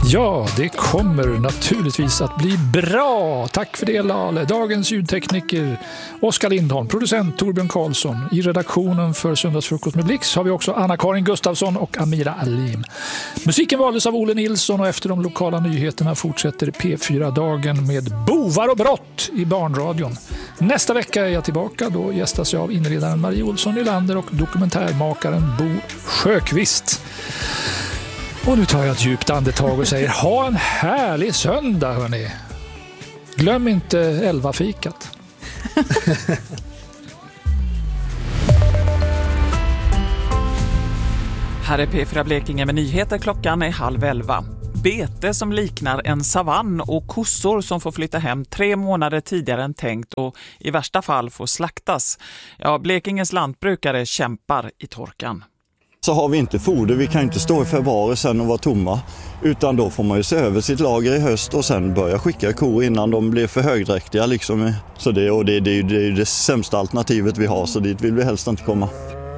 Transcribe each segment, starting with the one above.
Ja, det kommer naturligtvis att bli bra. Tack för det, Lale. Dagens ljudtekniker Oskar Lindholm, producent Torbjörn Karlsson. I redaktionen för Söndagsfrukost med Blix har vi också Anna-Karin Gustafsson och Amira Alim. Musiken valdes av Olle Nilsson och efter de lokala nyheterna fortsätter P4-dagen med Bovar och brott i Barnradion. Nästa vecka är jag tillbaka. Då gästas jag av inredaren Marie Olsson Nylander och dokumentärmakaren Bo Sjöqvist. Och nu tar jag ett djupt andetag och säger ha en härlig söndag, hörni. Glöm inte 11-fikat. Här är P4 Blekinge med nyheter. Klockan är 10:30. Bete som liknar en savann och kossor som får flytta hem 3 månader tidigare än tänkt och i värsta fall får slaktas. Ja, Blekinges lantbrukare kämpar i torkan. Så har vi inte foder, vi kan inte stå i februari sen och vara tomma, utan då får man ju se över sitt lager i höst och sen börja skicka kor innan de blir för högdräktiga liksom. Så det är ju det sämsta alternativet vi har, så dit vill vi helst inte komma.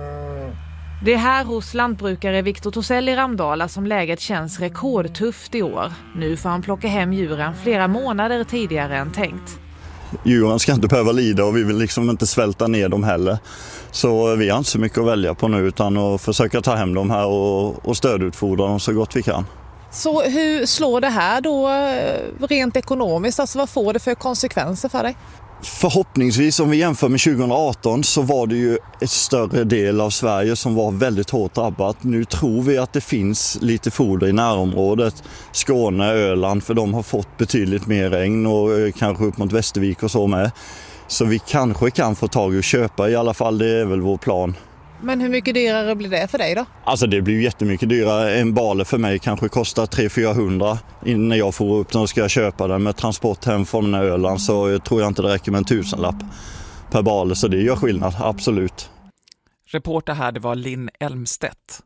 Det är här hos lantbrukare Viktor Tosell i Ramdala som läget känns rekordtufft i år. Nu får han plocka hem djuren flera månader tidigare än tänkt. Djuren ska inte behöva lida och vi vill liksom inte svälta ner dem heller. Så vi har inte så mycket att välja på nu utan att försöka ta hem dem här och stödutfodra dem så gott vi kan. Så hur slår det här då rent ekonomiskt? Alltså vad får det för konsekvenser för dig? Förhoppningsvis om vi jämför med 2018 så var det ju ett större del av Sverige som var väldigt hårt drabbat. Nu tror vi att det finns lite foder i närområdet. Skåne, Öland, för de har fått betydligt mer regn och kanske upp mot Västervik och så med. Så vi kanske kan få tag i och köpa i alla fall, det är väl vår plan. Men hur mycket dyrare blir det för dig då? Alltså det blir ju jättemycket dyrare. En bale för mig kanske kostar 300-400. När jag får upp den och ska köpa den med transport hem från Öland så tror jag inte det räcker med en 1000-lapp per bale. Så det gör skillnad, absolut. Reporter här, det var Linn Elmstedt.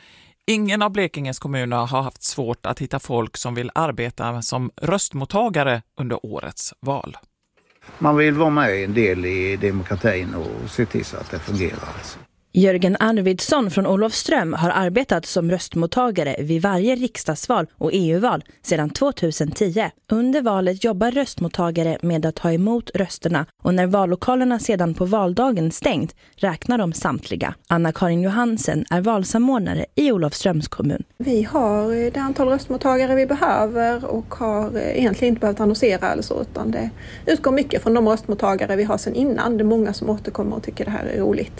Ingen av Blekinges kommuner har haft svårt att hitta folk som vill arbeta som röstmottagare under årets val. Man vill vara med en del i demokratin och se till så att det fungerar. Alltså. Jörgen Arvidsson från Olofström har arbetat som röstmottagare vid varje riksdagsval och EU-val sedan 2010. Under valet jobbar röstmottagare med att ta emot rösterna och när vallokalerna sedan på valdagen stängt räknar de samtliga. Anna-Karin Johansen är valsamordnare i Olofströms kommun. Vi har det antal röstmottagare vi behöver och har egentligen inte behövt annonsera eller så, utan det utgår mycket från de röstmottagare vi har sedan innan. Det är många som återkommer och tycker det här är roligt.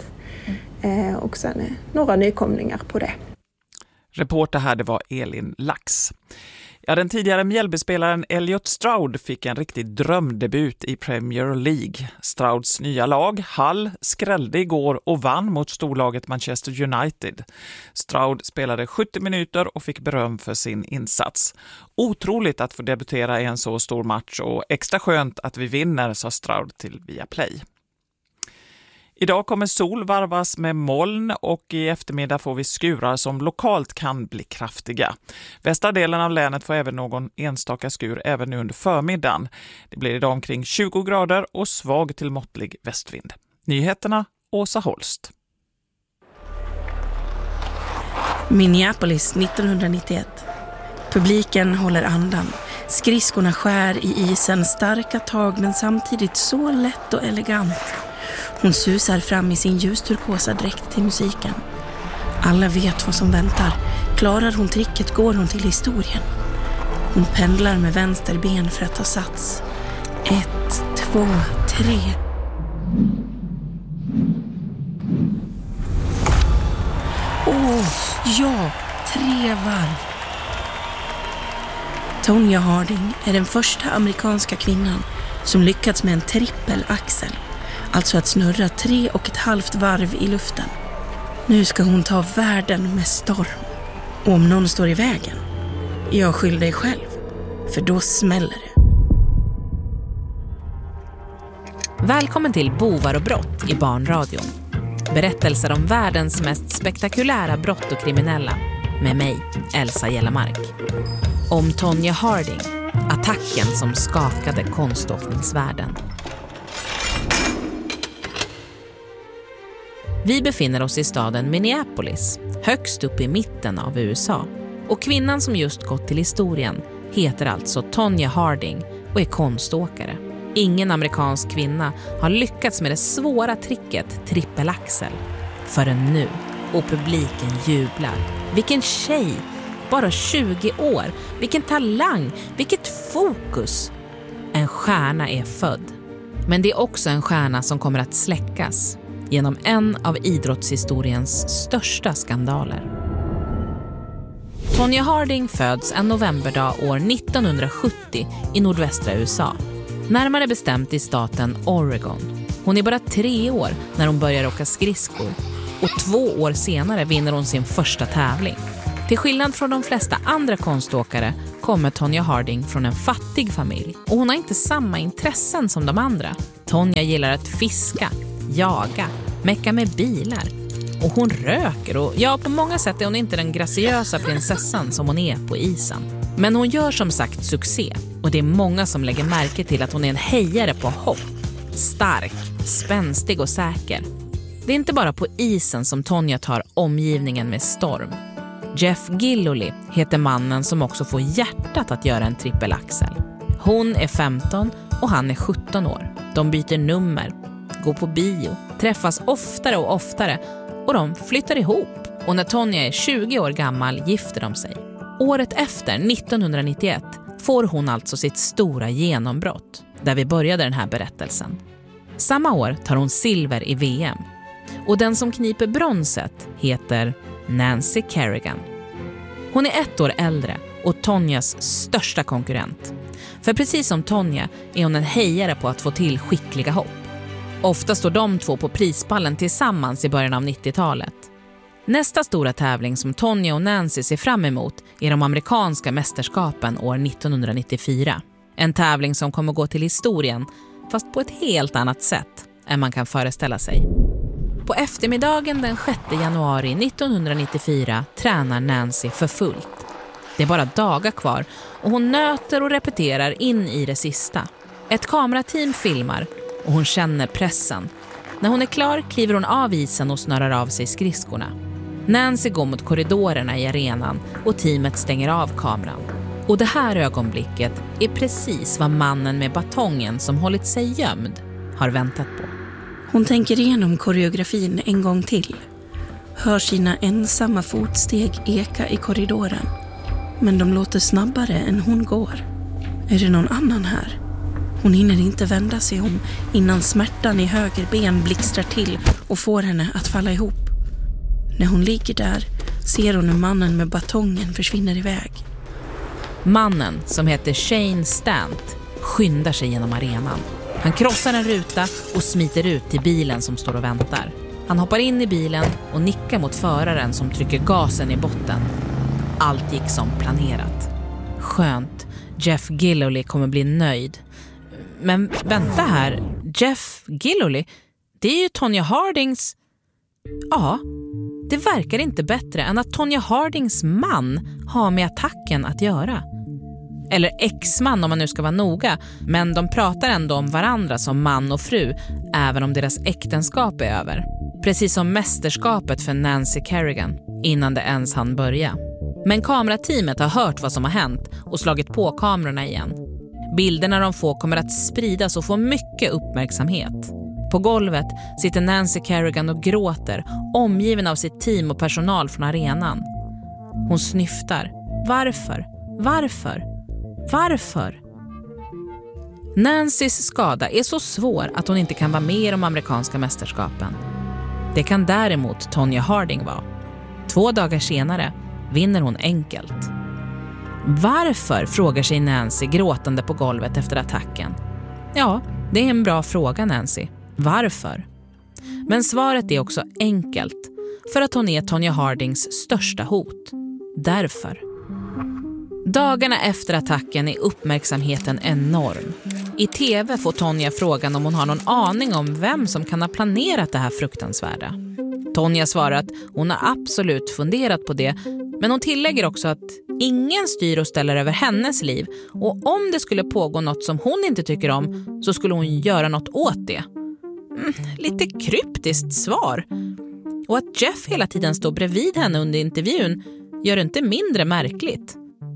Och sen några nykomlingar på det. Reporter här, det var Elin Lax. Ja, den tidigare Mjällbyspelaren Elliot Stroud fick en riktig drömdebut i Premier League. Strouds nya lag, Hull, skrällde igår och vann mot storlaget Manchester United. Stroud spelade 70 minuter och fick beröm för sin insats. Otroligt att få debutera i en så stor match och extra skönt att vi vinner, sa Stroud till Viaplay. Idag kommer sol varvas med moln och i eftermiddag får vi skurar som lokalt kan bli kraftiga. Västra delen av länet får även någon enstaka skur även nu under förmiddagen. Det blir idag omkring 20 grader och svag till måttlig västvind. Nyheterna, Åsa Holst. Minneapolis 1991. Publiken håller andan. Skridskorna skär i isen, starka tag men samtidigt så lätt och elegant. Hon susar fram i sin ljusturkosa dräkt till musiken. Alla vet vad som väntar. Klarar hon tricket går hon till historien. Hon pendlar med vänster ben för att ta sats. 1, 2, 3. Ja, 3 varv. Tonya Harding är den första amerikanska kvinnan som lyckats med en trippelaxel. Alltså att snurra 3,5 varv i luften. Nu ska hon ta världen med storm. Och om någon står i vägen, jag skyller dig själv. För då smäller det. Välkommen till Bovar och brott i Barnradion. Berättelser om världens mest spektakulära brott och kriminella. Med mig, Elsa Gellermark. Om Tonya Harding, attacken som skakade konståkningsvärlden. Vi befinner oss i staden Minneapolis, högst upp i mitten av USA. Och kvinnan som just gått till historien heter alltså Tonya Harding och är konståkare. Ingen amerikansk kvinna har lyckats med det svåra tricket trippelaxel förrän nu, och publiken jublar. Vilken tjej! Bara 20 år. Vilken talang! Vilket fokus! En stjärna är född. Men det är också en stjärna som kommer att släckas genom en av idrottshistoriens största skandaler. Tonya Harding föds en novemberdag år 1970 i nordvästra USA. Närmare bestämt i staten Oregon. Hon är bara 3 år när hon börjar åka skridskor. Och 2 år senare vinner hon sin första tävling. Till skillnad från de flesta andra konståkare kommer Tonya Harding från en fattig familj. Och hon har inte samma intressen som de andra. Tonya gillar att fiska, jaga, mecka med bilar. Och hon röker och ja, på många sätt är hon inte den graciösa prinsessan som hon är på isen. Men hon gör som sagt succé. Och det är många som lägger märke till att hon är en hejare på hopp. Stark, spänstig och säker. Det är inte bara på isen som Tonya tar omgivningen med storm. Jeff Gillooly heter mannen som också får hjärtat att göra en trippelaxel. Hon är 15 och han är 17 år. De byter nummer, går på bio, träffas oftare och oftare och de flyttar ihop. Och när Tonya är 20 år gammal gifter de sig. Året efter, 1991, får hon alltså sitt stora genombrott, där vi började den här berättelsen. Samma år tar hon silver i VM. Och den som kniper bronset heter Nancy Kerrigan. Hon är 1 år äldre och Tonyas största konkurrent. För precis som Tonya är hon en hejare på att få till skickliga hopp. Ofta står de två på prispallen tillsammans i början av 90-talet. Nästa stora tävling som Tonya och Nancy ser fram emot är de amerikanska mästerskapen år 1994. En tävling som kommer gå till historien, fast på ett helt annat sätt än man kan föreställa sig. På eftermiddagen den 6 januari 1994 tränar Nancy för fullt. Det är bara dagar kvar och hon nöter och repeterar in i det sista. Ett kamerateam filmar och hon känner pressen. När hon är klar kliver hon av isen och snörar av sig skridskorna. Nancy går mot korridorerna i arenan och teamet stänger av kameran. Och det här ögonblicket är precis vad mannen med batongen som hållit sig gömd har väntat på. Hon tänker igenom koreografin en gång till. Hör sina ensamma fotsteg eka i korridoren. Men de låter snabbare än hon går. Är det någon annan här? Hon hinner inte vända sig om innan smärtan i höger ben blixtrar till och får henne att falla ihop. När hon ligger där ser hon hur mannen med batongen försvinner iväg. Mannen, som heter Shane Stant, skyndar sig genom arenan. Han krossar en ruta och smiter ut till bilen som står och väntar. Han hoppar in i bilen och nickar mot föraren som trycker gasen i botten. Allt gick som planerat. Skönt, Jeff Gillooly kommer bli nöjd. Men vänta här, Jeff Gillooly, det är ju Tonya Hardings... Ja, det verkar inte bättre än att Tonya Hardings man har med attacken att göra. Eller ex-man om man nu ska vara noga, men de pratar ändå om varandra som man och fru, även om deras äktenskap är över. Precis som mästerskapet för Nancy Kerrigan, innan det ens hann börja. Men kamerateamet har hört vad som har hänt och slagit på kamerorna igen. Bilderna de får kommer att spridas och få mycket uppmärksamhet. På golvet sitter Nancy Kerrigan och gråter, omgiven av sitt team och personal från arenan. Hon snyftar. Varför? Varför? Varför? Nancys skada är så svår att hon inte kan vara med i de amerikanska mästerskapen. Det kan däremot Tonya Harding vara. 2 dagar senare vinner hon enkelt. Varför, frågar sig Nancy gråtande på golvet efter attacken. Ja, det är en bra fråga, Nancy. Varför? Men svaret är också enkelt. För att hon är Tonya Hardings största hot. Därför. Dagarna efter attacken är uppmärksamheten enorm. I tv får Tonya frågan om hon har någon aning om vem som kan ha planerat det här fruktansvärda. Tonya svarar att hon har absolut funderat på det, men hon tillägger också att ingen styr och ställer över hennes liv, och om det skulle pågå något som hon inte tycker om så skulle hon göra något åt det. Lite kryptiskt svar. Och att Jeff hela tiden står bredvid henne under intervjun gör det inte mindre märkligt.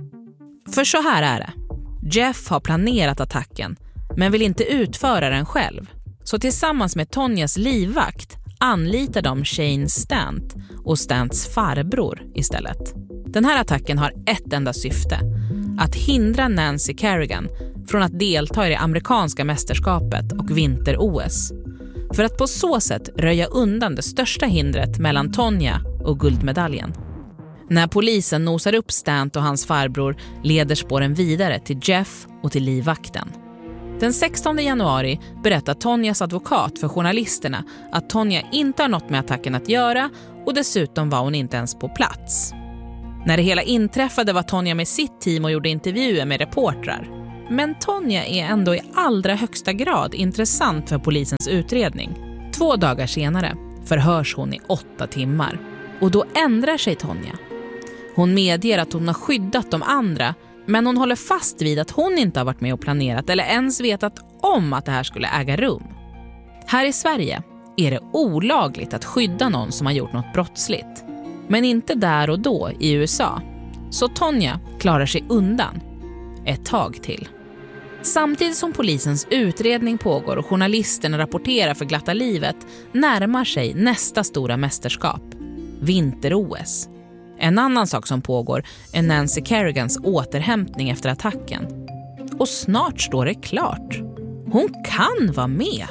För så här är det. Jeff har planerat attacken men vill inte utföra den själv. Så tillsammans med Tonias livvakt anlitar de Shane Stant och Stants farbror istället. Den här attacken har ett enda syfte: att hindra Nancy Kerrigan från att delta i det amerikanska mästerskapet och vinter-OS. För att på så sätt röja undan det största hindret mellan Tonya och guldmedaljen. När polisen nosar upp Stant och hans farbror leder spåren vidare till Jeff och till livvakten. Den 16 januari berättar Tonias advokat för journalisterna att Tonya inte har något med attacken att göra och dessutom var hon inte ens på plats. När det hela inträffade var Tonya med sitt team och gjorde intervjuer med reportrar. Men Tonya är ändå i allra högsta grad intressant för polisens utredning. 2 dagar senare förhörs hon i 8 timmar. Och då ändrar sig Tonya. Hon medger att hon har skyddat de andra, men hon håller fast vid att hon inte har varit med och planerat eller ens vetat om att det här skulle äga rum. Här i Sverige är det olagligt att skydda någon som har gjort något brottsligt. Men inte där och då i USA. Så Tonya klarar sig undan. Ett tag till. Samtidigt som polisens utredning pågår och journalisterna rapporterar för glatta livet närmar sig nästa stora mästerskap. Vinter-OS. En annan sak som pågår är Nancy Kerrigans återhämtning efter attacken. Och snart står det klart. Hon kan vara med.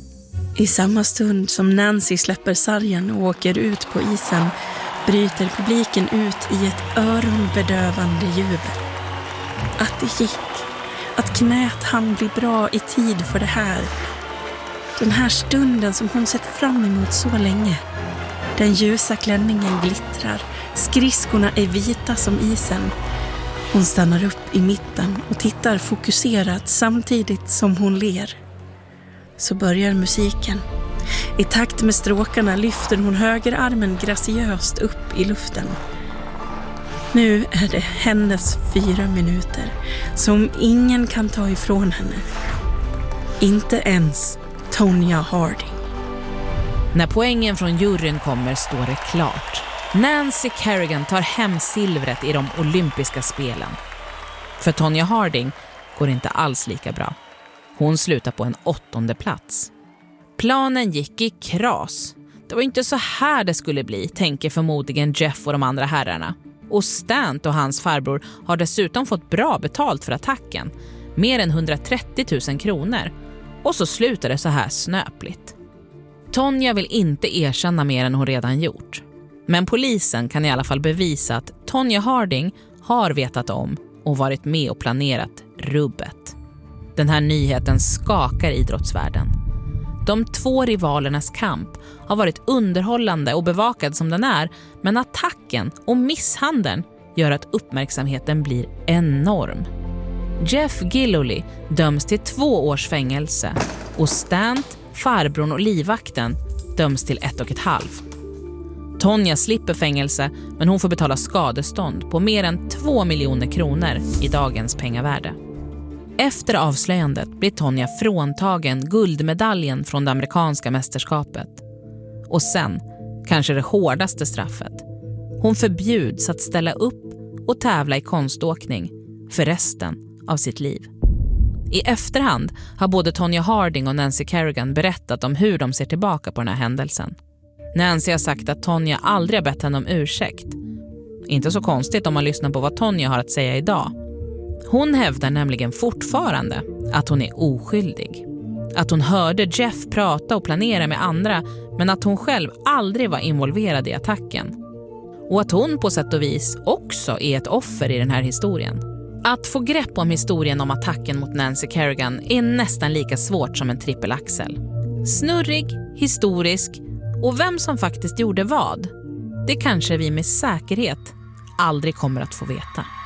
I samma stund som Nancy släpper sargen och åker ut på isen bryter publiken ut i ett öronbedövande jubel. Att det gick. Att knät hann bli bra i tid för det här. Den här stunden som hon sett fram emot så länge. Den ljusa klänningen glittrar. Skridskorna är vita som isen. Hon stannar upp i mitten och tittar fokuserat samtidigt som hon ler. Så börjar musiken. I takt med stråkarna lyfter hon högerarmen graciöst upp i luften. Nu är det hennes 4 minuter som ingen kan ta ifrån henne. Inte ens Tonya Harding. När poängen från juryn kommer står det klart. Nancy Kerrigan tar hem silvret i de olympiska spelen. För Tonya Harding går inte alls lika bra. Hon slutar på en 8:e plats. Planen gick i kras. Det var inte så här det skulle bli, tänker förmodligen Jeff och de andra herrarna. Och Stant och hans farbror har dessutom fått bra betalt för attacken. Mer än 130 000 kronor. Och så slutar det så här snöpligt. Tonya vill inte erkänna mer än hon redan gjort. Men polisen kan i alla fall bevisa att Tonya Harding har vetat om och varit med och planerat rubbet. Den här nyheten skakar idrottsvärlden. De 2 rivalernas kamp har varit underhållande och bevakad som den är, men attacken och misshandeln gör att uppmärksamheten blir enorm. Jeff Gillooly döms till 2 års fängelse och Stant, farbrorn och livvakten döms till 1,5. Tonya slipper fängelse, men hon får betala skadestånd på mer än 2 miljoner kronor i dagens pengavärde. Efter avslöjandet blir Tonya fråntagen guldmedaljen från det amerikanska mästerskapet. Och sen, kanske det hårdaste straffet. Hon förbjuds att ställa upp och tävla i konståkning för resten av sitt liv. I efterhand har både Tonya Harding och Nancy Kerrigan berättat om hur de ser tillbaka på den här händelsen. Nancy har sagt att Tonya aldrig har bett henne om ursäkt. Inte så konstigt om man lyssnar på vad Tonya har att säga idag. Hon hävdar nämligen fortfarande att hon är oskyldig. Att hon hörde Jeff prata och planera med andra, men att hon själv aldrig var involverad i attacken. Och att hon på sätt och vis också är ett offer i den här historien. Att få grepp om historien om attacken mot Nancy Kerrigan är nästan lika svårt som en trippelaxel. Snurrig, historisk och vem som faktiskt gjorde vad, det kanske vi med säkerhet aldrig kommer att få veta.